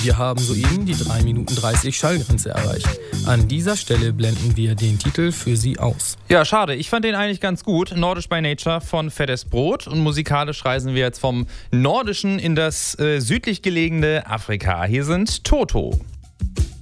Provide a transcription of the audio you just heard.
wir haben soeben die 3 Minuten 30 Schallgrenze erreicht. An dieser Stelle blenden wir den Titel für Sie aus. Ja, schade. Ich fand den eigentlich ganz gut. Nordisch by Nature von Fettes Brot. Und musikalisch reisen wir jetzt vom Nordischen in das südlich gelegene Afrika. Hier sind Toto.